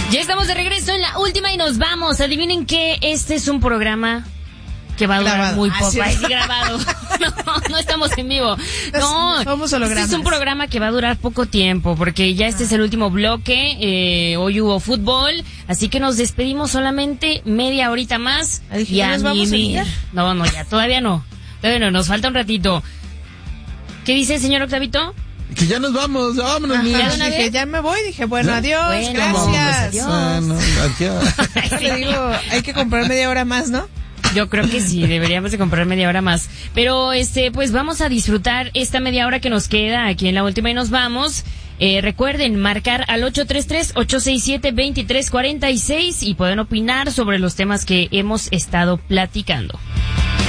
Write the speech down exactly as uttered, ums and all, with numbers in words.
Ya estamos de regreso en la última y nos vamos. Adivinen que este es un programa que va a durar grabado. muy poco. Ah, sí. Ay, sí, grabado. No, no estamos en vivo. No, somos hologramas. este es un programa que va a durar poco tiempo porque ya este es el último bloque. Eh, hoy hubo fútbol, así que nos despedimos solamente media horita más. Ah, dije, y ¿ya a nos vamos a mimir. ir? No, no, ya, todavía no. Todavía no, nos falta un ratito. ¿Qué dice el señor Octavito? Que ya nos vamos, vámonos, Ajá, niños. de una dije, vez? ya me voy, dije, bueno, ¿Ya? adiós, Bueno, gracias. adiós. Bueno, adiós. Le digo, hay que comprar media hora más, ¿no? Yo creo que sí, deberíamos de comprar media hora más. Pero, este, pues vamos a disfrutar esta media hora que nos queda aquí en la última y nos vamos. Eh, recuerden marcar al ocho tres tres, ocho seis siete, dos tres cuatro seis y pueden opinar sobre los temas que hemos estado platicando.